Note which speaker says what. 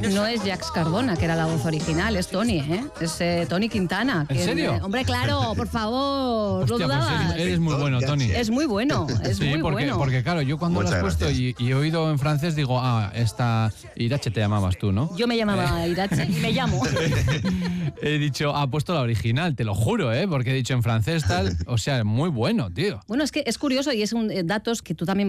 Speaker 1: No es Jax Cardona, que era la voz original, es Tony, ¿eh? Es Tony Quintana.
Speaker 2: ¿En serio?
Speaker 1: Hombre, claro, por favor,
Speaker 2: Hostia,
Speaker 1: ¿lo dudabas?
Speaker 2: pues eres muy bueno, Tony.
Speaker 1: Es muy bueno, es muy bueno.
Speaker 2: Porque claro, yo cuando lo has puesto y he oído en francés digo, esta Irache te llamabas tú, ¿no?
Speaker 1: Yo me llamaba Irache y me llamo.
Speaker 2: He dicho, ha puesto la original, te lo juro, porque he dicho en francés tal, o sea, muy bueno, tío.
Speaker 1: Bueno, es que es curioso y es datos que tú también